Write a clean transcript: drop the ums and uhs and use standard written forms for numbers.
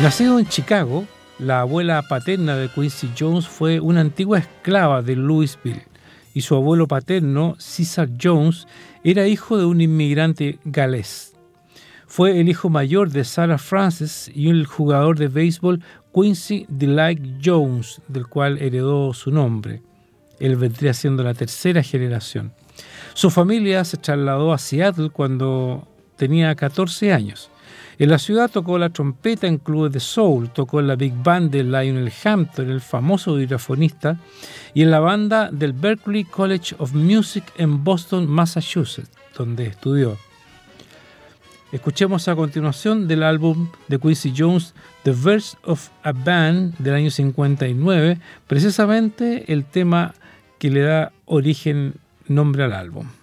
Nacido en Chicago, la abuela paterna de Quincy Jones fue una antigua esclava de Louisville y su abuelo paterno, Cesar Jones, era hijo de un inmigrante galés. Fue el hijo mayor de Sarah Frances y el jugador de béisbol Quincy Delight Jones, del cual heredó su nombre. Él vendría siendo la tercera generación. Su familia se trasladó a Seattle cuando tenía 14 años. En la ciudad tocó la trompeta en clubes de soul, tocó en la Big Band de Lionel Hampton, el famoso vibrafonista, y en la banda del Berklee College of Music en Boston, Massachusetts, donde estudió. Escuchemos a continuación del álbum de Quincy Jones, The Verse of a Band, del año 59, precisamente el tema que le da nombre al álbum.